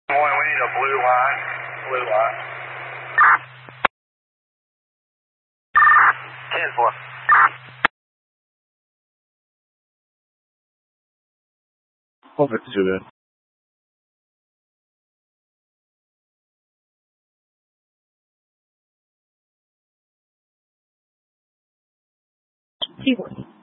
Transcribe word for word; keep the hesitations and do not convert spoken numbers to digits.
Morning, we need a blue line. Blue line. ten four. Over to Julian. Keyboard.